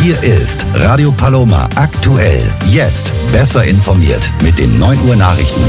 Hier ist Radio Paloma aktuell. Jetzt besser informiert mit den 9 Uhr Nachrichten.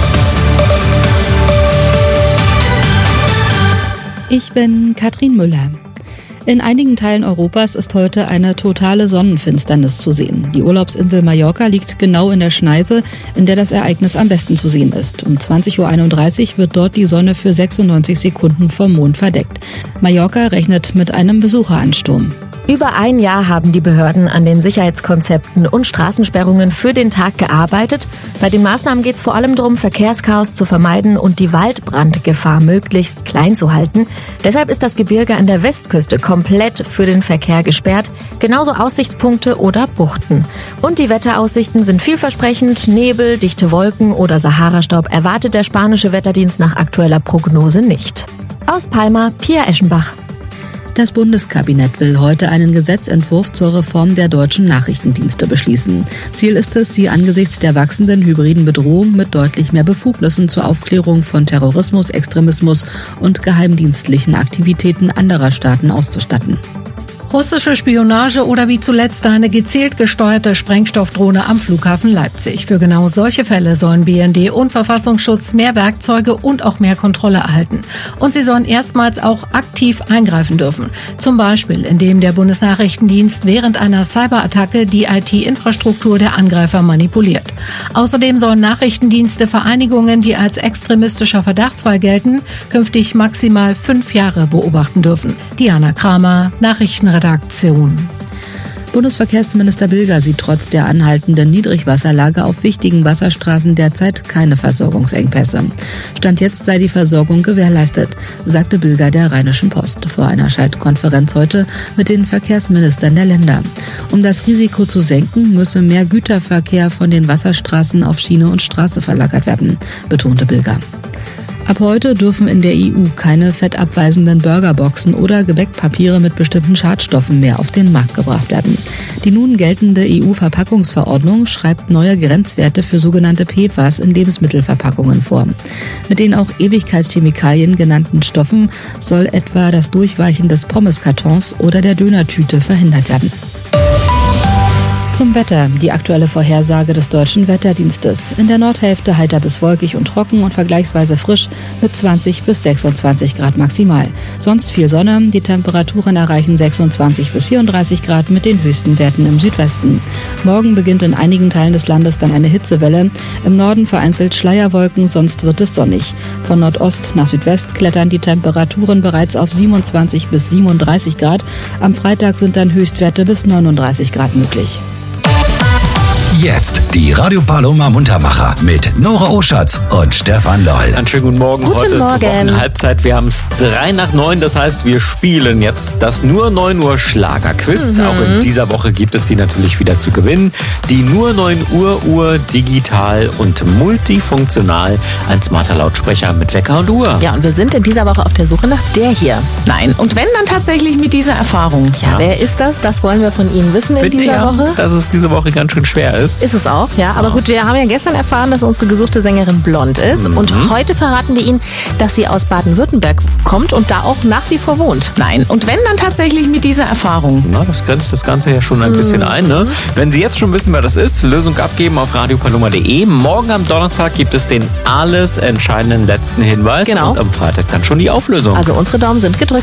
Ich bin Katrin Müller. In einigen Teilen Europas ist heute eine totale Sonnenfinsternis zu sehen. Die Urlaubsinsel Mallorca liegt genau in der Schneise, in der das Ereignis am besten zu sehen ist. Um 20.31 Uhr wird dort die Sonne für 96 Sekunden vom Mond verdeckt. Mallorca rechnet mit einem Besucheransturm. Über ein Jahr haben die Behörden an den Sicherheitskonzepten und Straßensperrungen für den Tag gearbeitet. Bei den Maßnahmen geht es vor allem darum, Verkehrschaos zu vermeiden und die Waldbrandgefahr möglichst klein zu halten. Deshalb ist das Gebirge an der Westküste komplett für den Verkehr gesperrt, genauso Aussichtspunkte oder Buchten. Und die Wetteraussichten sind vielversprechend. Nebel, dichte Wolken oder Sahara-Staub erwartet der spanische Wetterdienst nach aktueller Prognose nicht. Aus Palma, Pia Eschenbach. Das Bundeskabinett will heute einen Gesetzentwurf zur Reform der deutschen Nachrichtendienste beschließen. Ziel ist es, sie angesichts der wachsenden hybriden Bedrohung mit deutlich mehr Befugnissen zur Aufklärung von Terrorismus, Extremismus und geheimdienstlichen Aktivitäten anderer Staaten auszustatten. Russische Spionage oder wie zuletzt eine gezielt gesteuerte Sprengstoffdrohne am Flughafen Leipzig. Für genau solche Fälle sollen BND und Verfassungsschutz mehr Werkzeuge und auch mehr Kontrolle erhalten. Und sie sollen erstmals auch aktiv eingreifen dürfen. Zum Beispiel, indem der Bundesnachrichtendienst während einer Cyberattacke die IT-Infrastruktur der Angreifer manipuliert. Außerdem sollen Nachrichtendienste Vereinigungen, die als extremistischer Verdachtsfall gelten, künftig maximal 5 Jahre beobachten dürfen. Diana Kramer, Nachrichtenredaktion. Bundesverkehrsminister Bilger sieht trotz der anhaltenden Niedrigwasserlage auf wichtigen Wasserstraßen derzeit keine Versorgungsengpässe. Stand jetzt sei die Versorgung gewährleistet, sagte Bilger der Rheinischen Post vor einer Schaltkonferenz heute mit den Verkehrsministern der Länder. Um das Risiko zu senken, müsse mehr Güterverkehr von den Wasserstraßen auf Schiene und Straße verlagert werden, betonte Bilger. Ab heute dürfen in der EU keine fettabweisenden Burgerboxen oder Gebäckpapiere mit bestimmten Schadstoffen mehr auf den Markt gebracht werden. Die nun geltende EU-Verpackungsverordnung schreibt neue Grenzwerte für sogenannte PFAS in Lebensmittelverpackungen vor. Mit den auch Ewigkeitschemikalien genannten Stoffen soll etwa das Durchweichen des Pommeskartons oder der Dönertüte verhindert werden. Zum Wetter, die aktuelle Vorhersage des Deutschen Wetterdienstes. In der Nordhälfte heiter bis wolkig und trocken und vergleichsweise frisch mit 20 bis 26 Grad maximal. Sonst viel Sonne, die Temperaturen erreichen 26 bis 34 Grad mit den höchsten Werten im Südwesten. Morgen beginnt in einigen Teilen des Landes dann eine Hitzewelle. Im Norden vereinzelt Schleierwolken, sonst wird es sonnig. Von Nordost nach Südwest klettern die Temperaturen bereits auf 27 bis 37 Grad. Am Freitag sind dann Höchstwerte bis 39 Grad möglich. Jetzt die Radio Paloma Muntermacher mit Nora Oschatz und Stefan Loll. Einen schönen guten Morgen. Guten Heute Morgen. zur Wochenhalbzeit. Wir haben es 8:03, das heißt, wir spielen jetzt das nur 9 Uhr Schlagerquiz. Auch in dieser Woche gibt es sie natürlich wieder zu gewinnen. Die nur 9 Uhr digital und multifunktional. Ein smarter Lautsprecher mit Wecker und Uhr. Ja, und wir sind in dieser Woche auf der Suche nach der hier. Nein, und wenn dann tatsächlich mit dieser Erfahrung. Ja, wer ist das? Das wollen wir von Ihnen wissen in dieser Woche. Dass es diese Woche ganz schön schwer ist. Ist es auch, ja. Aber gut, wir haben ja gestern erfahren, dass unsere gesuchte Sängerin blond ist. Und heute verraten wir Ihnen, dass sie aus Baden-Württemberg kommt und da auch nach wie vor wohnt. Nein, und wenn dann tatsächlich mit dieser Erfahrung. Na, das grenzt das Ganze ja schon ein bisschen ein, ne? Wenn Sie jetzt schon wissen, wer das ist, Lösung abgeben auf radiopaloma.de. Morgen am Donnerstag gibt es den alles entscheidenden letzten Hinweis. Genau. Und am Freitag dann schon die Auflösung. Also unsere Daumen sind gedrückt.